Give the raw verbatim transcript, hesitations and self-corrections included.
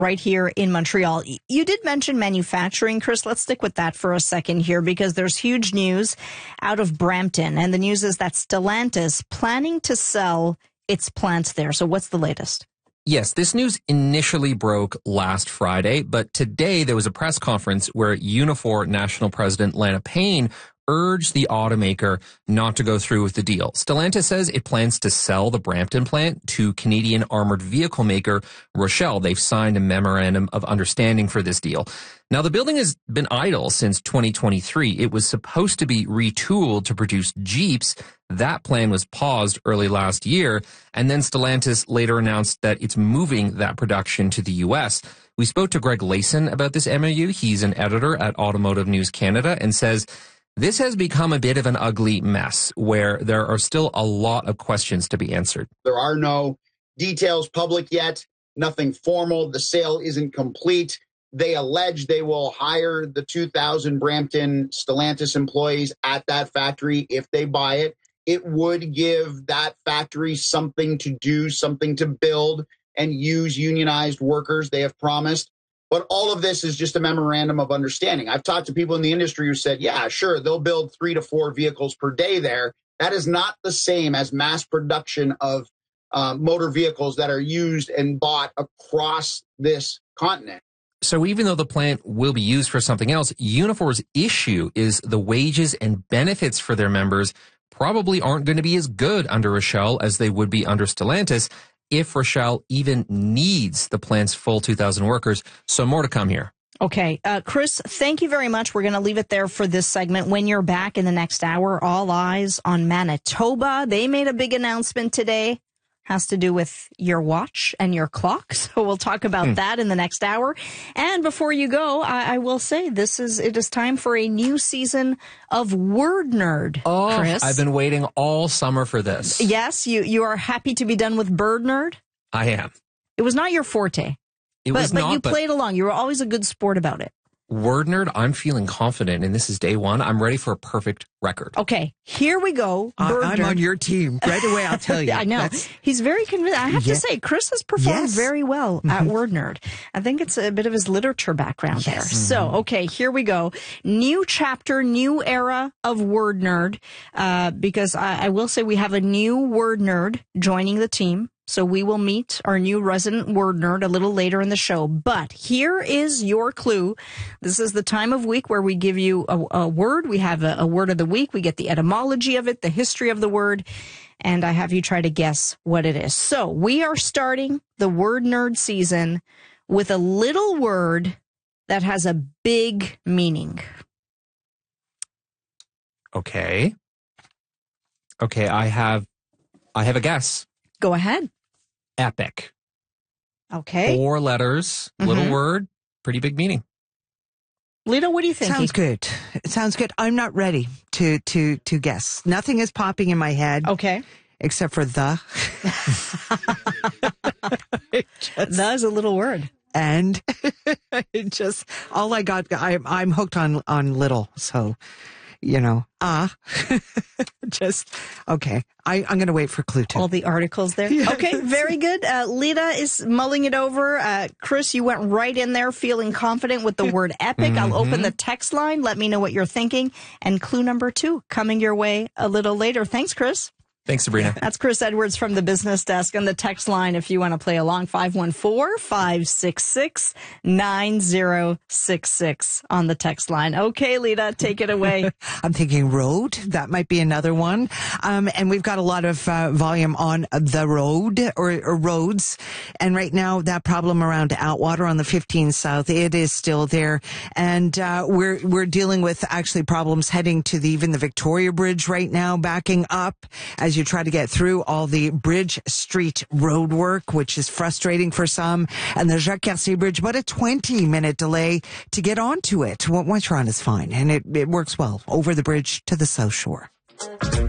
right here in Montreal. You did mention manufacturing, Chris. Let's stick with that for a second here because there's huge news out of Brampton. And the news is that Stellantis planning to sell its plants there. So what's the latest? Yes, this news initially broke last Friday, but today there was a press conference where Unifor National President Lana Payne urged the automaker not to go through with the deal. Stellantis says it plans to sell the Brampton plant to Canadian armored vehicle maker Rochelle. They've signed a memorandum of understanding for this deal. Now, the building has been idle since twenty twenty-three. It was supposed to be retooled to produce Jeeps. That plan was paused early last year, and then Stellantis later announced that it's moving that production to the U S. We spoke to Greg Layson about this M O U. He's an editor at Automotive News Canada and says this has become a bit of an ugly mess where there are still a lot of questions to be answered. There are no details public yet, nothing formal. The sale isn't complete. They allege they will hire the two thousand Brampton Stellantis employees at that factory if they buy it. It would give that factory something to do, something to build and use unionized workers, they have promised. But all of this is just a memorandum of understanding. I've talked to people in the industry who said, yeah, sure, they'll build three to four vehicles per day there. That is not the same as mass production of uh, motor vehicles that are used and bought across this continent. So even though the plant will be used for something else, Unifor's issue is the wages and benefits for their members probably aren't going to be as good under Rochelle as they would be under Stellantis, if Rochelle even needs the plant's full two thousand workers. So more to come here. Okay. Uh, Chris, thank you very much. We're going to leave it there for this segment. When you're back in the next hour, all eyes on Manitoba. They made a big announcement today. Has to do with your watch and your clock. So we'll talk about mm. that in the next hour. And before you go, I, I will say this is, it is time for a new season of Word Nerd. Oh, Chris. I've been waiting all summer for this. Yes, you, you are happy to be done with Bird Nerd? I am. It was not your forte. It but, was but not. you but played along. You were always a good sport about it. Word Nerd, I'm feeling confident, and this is day one. I'm ready for a perfect record. Okay, here we go. Uh, I'm Nerd. On your team. Right away, I'll tell you. I know. That's... He's very convinced. I have yeah. to say, Chris has performed yes. very well mm-hmm. at Word Nerd. I think it's a bit of his literature background yes. there. Mm-hmm. So, okay, here we go. New chapter, new era of Word Nerd, uh, because I, I will say we have a new Word Nerd joining the team. So we will meet our new resident word nerd a little later in the show. But here is your clue. This is the time of week where we give you a, a word. We have a, a word of the week. We get the etymology of it, the history of the word, and I have you try to guess what it is. So we are starting the Word Nerd season with a little word that has a big meaning. Okay. Okay, I have I have a guess. Go ahead. Epic. Okay. Four letters, mm-hmm. little word, pretty big meaning. Lita, what do you think? Sounds good. It sounds good. I'm not ready to to to guess. Nothing is popping in my head. Okay. Except for the. Just, the is a little word. And it just all I got. I, I'm hooked on on little. So. You know, ah, uh, just, okay. I, I'm going to wait for clue two. All the articles there. Yes. Okay, very good. Uh, Lita is mulling it over. Uh, Chris, you went right in there feeling confident with the word epic. Mm-hmm. I'll open the text line. Let me know what you're thinking. And clue number two coming your way a little later. Thanks, Chris. Thanks, Sabrina. That's Chris Edwards from the business desk. On the text line, if you want to play along, five one four, five six six, nine zero six six on the text line. Okay, Lita, take it away. I'm thinking road. That might be another one. Um, and we've got a lot of uh, volume on the road or, or roads. And right now, that problem around Outwater on the fifteen South, it is still there. And uh, we're we're dealing with actually problems heading to the, even the Victoria Bridge right now, backing up as you try to get through all the Bridge Street road work, which is frustrating for some, and the Jacques Cartier Bridge, about a twenty minute delay to get onto it. What's wrong is fine, and it, it works well over the bridge to the South Shore.